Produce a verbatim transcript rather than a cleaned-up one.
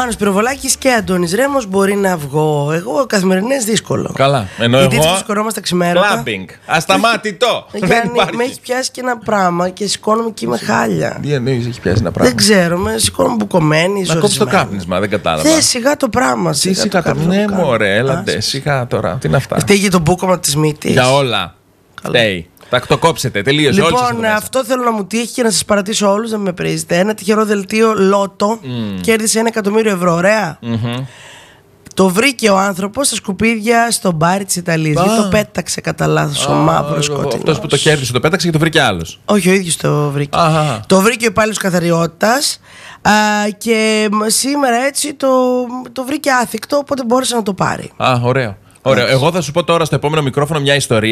Μάνος Πυροβολάκης και Αντώνης Ρέμος, μπορεί να βγω. Εγώ καθημερινές δύσκολο. Καλά. Ενώ γιατί εγώ. έτσι σηκωνόμαστε ξημέρωτα. Κλάμπινγκ. Ασταμάτητο. Γιάννη, με έχει πιάσει και ένα πράγμα και σηκώνομαι και είμαι χάλια. Τι εννοείς, έχει πιάσει ένα πράγμα? Δεν ξέρω, με σηκώνομαι μπουκωμένη. Να κόψει το κάπνισμα, δεν κατάλαβα. Θε σιγά το πράγμα. Τι σιγά το. Ναι, μωρέ, έλατε. Σιγά τώρα. Τι είναι αυτά? Φταίει το μπούκωμα τη μύτη. Για όλα. Φταίει. Θα το κόψετε, τελείωσε. Λοιπόν, αυτό θέλω να μου τύχει και να σας παρατήσω όλους να με πρίζετε. Ένα τυχερό δελτίο Λότο mm. κέρδισε ένα εκατομμύριο ευρώ. Ωραία. Mm-hmm. Το βρήκε ο άνθρωπος στα σκουπίδια στο μπάρι της Ιταλίας. Ah. Γιατί το πέταξε κατά λάθος ο μαύρος σκότεινος. Αυτός που το κέρδισε το πέταξε και το βρήκε άλλος. Όχι, ο ίδιος το βρήκε. Ah. Το βρήκε ο υπάλληλος καθαριότητας. Και σήμερα έτσι το, το βρήκε άθικτο, οπότε μπόρεσε να το πάρει. Α, ah, ωραίο. Ωραίο. Εγώ θα σου πω τώρα στο επόμενο μικρόφωνο μια ιστορία.